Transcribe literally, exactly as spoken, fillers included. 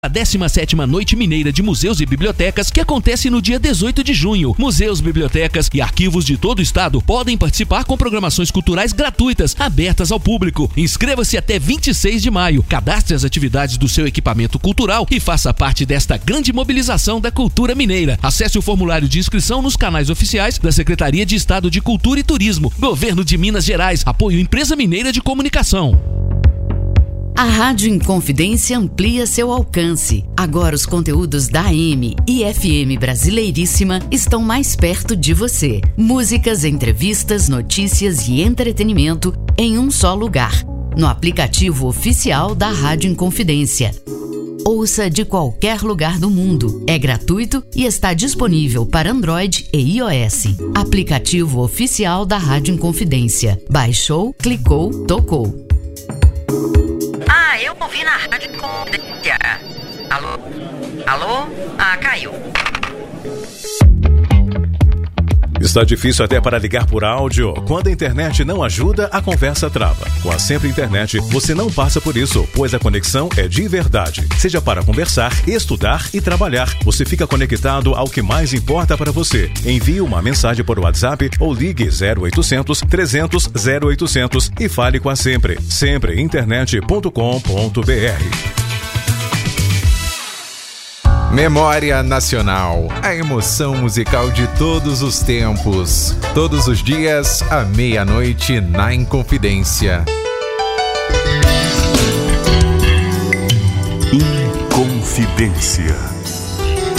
A décima sétima Noite Mineira de Museus e Bibliotecas, que acontece no dia dezoito de junho. Museus, bibliotecas e arquivos de todo o estado podem participar com programações culturais gratuitas, abertas ao público. Inscreva-se até vinte e seis de maio. Cadastre as atividades do seu equipamento cultural e faça parte desta grande mobilização da cultura mineira. Acesse o formulário de inscrição nos canais oficiais da Secretaria de Estado de Cultura e Turismo, Governo de Minas Gerais, apoio Empresa Mineira de Comunicação. A Rádio Inconfidência amplia seu alcance. Agora os conteúdos da A M e F M Brasileiríssima estão mais perto de você. Músicas, entrevistas, notícias e entretenimento em um só lugar. No aplicativo oficial da Rádio Inconfidência. Ouça de qualquer lugar do mundo. É gratuito e está disponível para Android e iOS. Aplicativo oficial da Rádio Inconfidência. Baixou, clicou, tocou. Ah, eu ouvi na Rádio Inconfidência. Alô? Alô? Ah, caiu. Está difícil até para ligar por áudio? Quando a internet não ajuda, a conversa trava. Com a Sempre Internet, você não passa por isso, pois a conexão é de verdade. Seja para conversar, estudar e trabalhar, você fica conectado ao que mais importa para você. Envie uma mensagem por WhatsApp ou ligue zero oitocentos, trezentos, zero oitocentos e fale com a Sempre. sempre internet ponto com ponto br. Memória Nacional, a emoção musical de todos os tempos. Todos os dias, à meia-noite, na Inconfidência. Inconfidência.